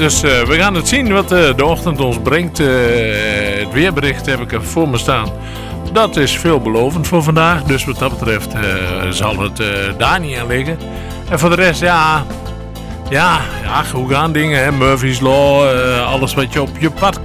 Dus we gaan het zien wat de ochtend ons brengt. Het weerbericht heb ik er voor me staan. Dat is veelbelovend voor vandaag. Dus wat dat betreft zal het daar niet aan liggen. En voor de rest, ja, hoe gaan dingen? Hè? Murphy's Law, alles wat je op je pad